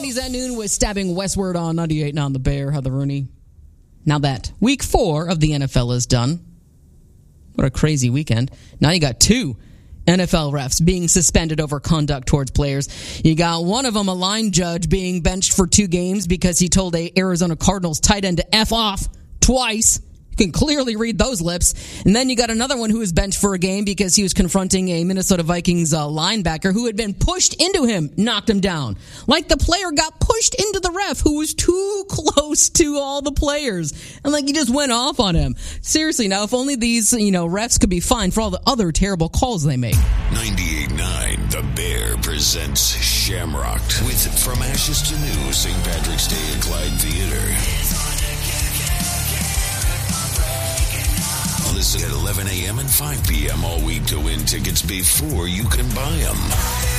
90s at noon was stabbing westward on 98 on the Bear, Heather Rooney. Now that week 4 of the NFL is done. What a crazy weekend. Now you got 2 NFL refs being suspended over conduct towards players. You got one of them, a line judge, being benched for 2 games because he told a Arizona Cardinals tight end to F off twice. You can clearly read those lips. And then you got another one who was benched for a game because he was confronting a Minnesota Vikings linebacker who had been pushed into him, knocked him down. Like the player got pushed into the ref who was too close to all the players. And like he just went off on him. Seriously, now if only these, refs could be fined for all the other terrible calls they make. 98.9 The Bear presents Shamrock with From Ashes to New St. Patrick's Day at Clyde Theater. Listen at 11 a.m. and 5 p.m. all week to win tickets before you can buy them.